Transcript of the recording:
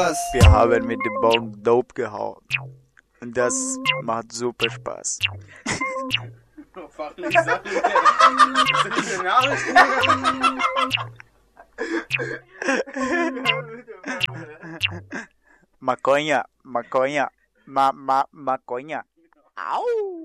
Wir haben mit dem Baum Dope gehauen. Und das macht super Spaß. Fachlich Sachen. Nachrichten. Maconha, maconha, maconha. Au!